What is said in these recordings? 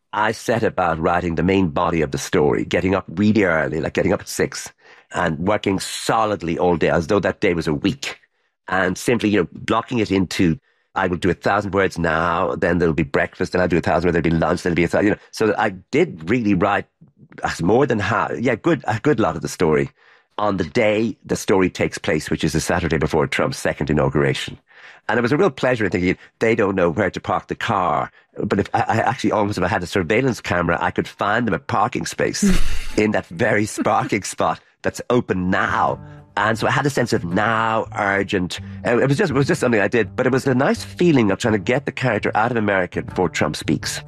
I set about writing the main body of the story, getting up really early, like getting up at 6 and working solidly all day as though that day was a week and simply, blocking it into, I will do 1,000 words now, then there'll be breakfast, then I'll do 1,000 words, there'll be lunch, there'll be 1,000, so that I did really write more than half, a good lot of the story on the day the story takes place, which is the Saturday before Trump's second inauguration. And it was a real pleasure in thinking, they don't know where to park the car. But if I had a surveillance camera, I could find them a parking space in that very parking spot that's open now. And so I had a sense of now, urgent. It was just something I did. But it was a nice feeling of trying to get the character out of America before Trump speaks.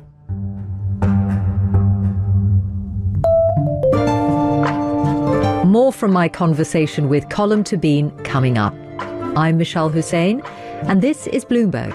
More from my conversation with Colm Tóibín coming up. I'm Michelle Hussein, and this is Bloomberg.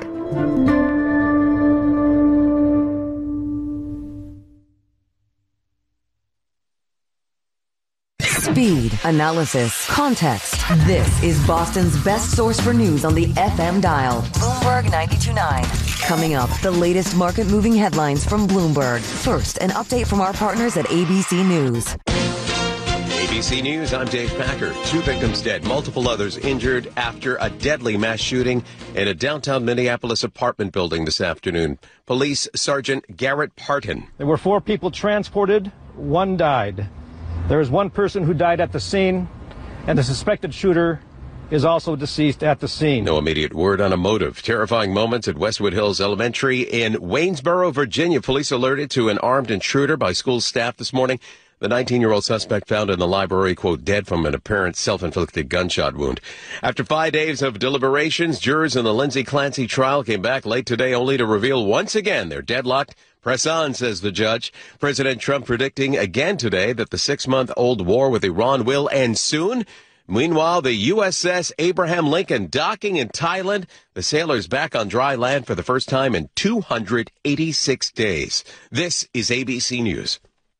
Speed, analysis, context. This is Boston's best source for news on the FM dial. Bloomberg 92.9. Coming up, the latest market-moving headlines from Bloomberg. First, an update from our partners at ABC News. ABC News, I'm Dave Packer. 2 victims dead, multiple others injured after a deadly mass shooting in a downtown Minneapolis apartment building this afternoon. Police Sergeant Garrett Parton. There were 4 people transported. 1 died. There is 1 person who died at the scene, and the suspected shooter is also deceased at the scene. No immediate word on a motive. Terrifying moments at Westwood Hills Elementary in Waynesboro, Virginia. Police alerted to an armed intruder by school staff this morning. The 19-year-old suspect found in the library, quote, dead from an apparent self-inflicted gunshot wound. After 5 days of deliberations, jurors in the Lindsay Clancy trial came back late today only to reveal once again they're deadlocked. Press on, says the judge. President Trump predicting again today that the 6-month-old war with Iran will end soon. Meanwhile, the USS Abraham Lincoln docking in Thailand. The sailors back on dry land for the first time in 286 days. This is ABC News.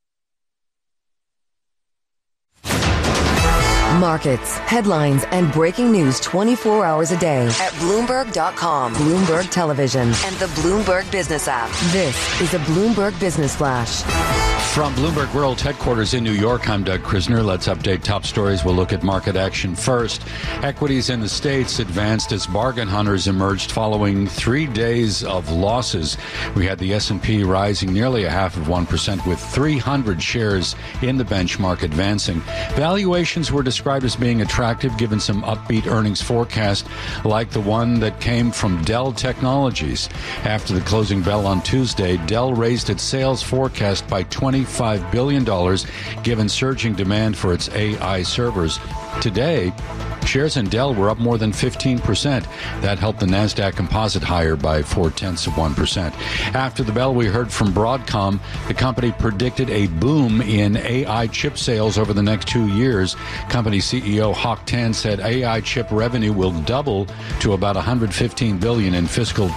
Markets, headlines, and breaking news 24 hours a day at Bloomberg.com, Bloomberg Television, and the Bloomberg Business app. This is a Bloomberg Business Flash. From Bloomberg World Headquarters in New York, I'm Doug Krisner. Let's update top stories. We'll look at market action first. Equities in the States advanced as bargain hunters emerged following 3 days of losses. We had the S&P rising nearly 0.5% with 300 shares in the benchmark advancing. Valuations were described as being attractive given some upbeat earnings forecast like the one that came from Dell Technologies. After the closing bell on Tuesday, Dell raised its sales forecast by $25 billion given surging demand for its AI servers. Today, shares in Dell were up more than 15%. That helped the NASDAQ composite higher by 0.4%. After the bell, we heard from Broadcom. The company predicted a boom in AI chip sales over the next 2 years. Company CEO Hock Tan said AI chip revenue will double to about $115 billion in fiscal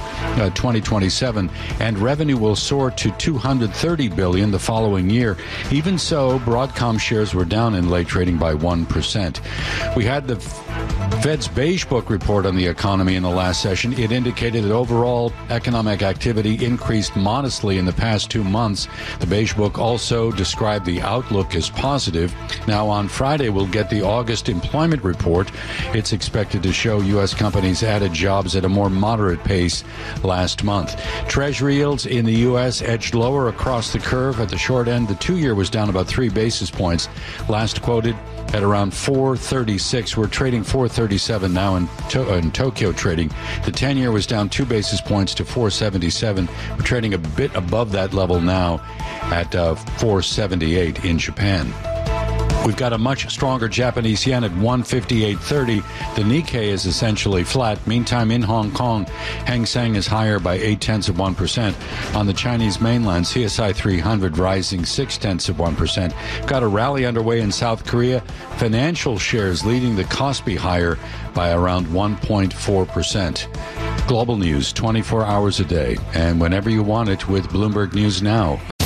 2027, and revenue will soar to $230 billion the following year. Even so, Broadcom shares were down in late trading by 1%. We had the Fed's Beige Book report on the economy in the last session. It indicated that overall economic activity increased modestly in the past 2 months. The Beige Book also described the outlook as positive. Now, on Friday, we'll get the August employment report. It's expected to show U.S. companies added jobs at a more moderate pace last month. Treasury yields in the U.S. edged lower across the curve. At the short end, the 2-year was down about 3 basis points. Last quoted at around 436. We're trading 437 now in Tokyo trading. The 10-year was down 2 basis points to 477. We're trading a bit above that level now at 478 in Japan. We've got a much stronger Japanese yen at 158.30. The Nikkei is essentially flat. Meantime, in Hong Kong, Hang Seng is higher by 0.8%. On the Chinese mainland, CSI 300 rising 0.6%. Got a rally underway in South Korea. Financial shares leading the Kospi higher by around 1.4%. Global news 24 hours a day and whenever you want it with Bloomberg News Now.